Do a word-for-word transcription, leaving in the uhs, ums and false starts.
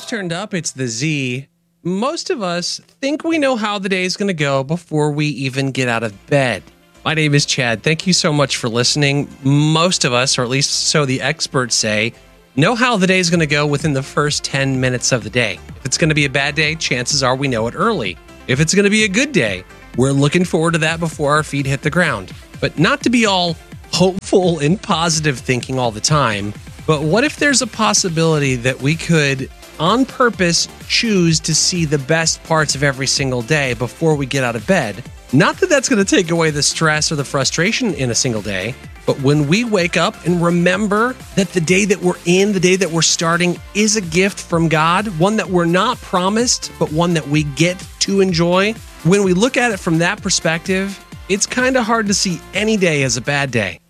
turned up. It's the Z. Most of us think we know how the day is going to go before we even get out of bed. My name is Chad. Thank you so much for listening. Most of us, or at least so the experts say, know how the day is going to go within the first ten minutes of the day. If it's going to be a bad day, chances are we know it early. If it's going to be a good day, we're looking forward to that before our feet hit the ground. But not to be all hopeful and positive thinking all the time. But what if there's a possibility that we could, on purpose, choose to see the best parts of every single day before we get out of bed? Not that that's going to take away the stress or the frustration in a single day, but when we wake up and remember that the day that we're in, the day that we're starting, is a gift from God, one that we're not promised, but one that we get to enjoy. When we look at it from that perspective, it's kind of hard to see any day as a bad day.